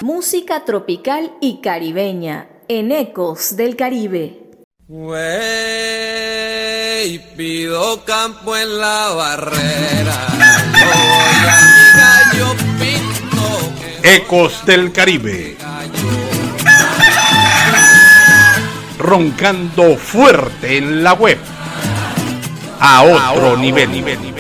Música tropical y caribeña en Ecos del Caribe. Wey, pido campo en la barrera. Yo voy a mi gallo pinto. Ecos del Caribe. Roncando fuerte en la web. A otro nivel.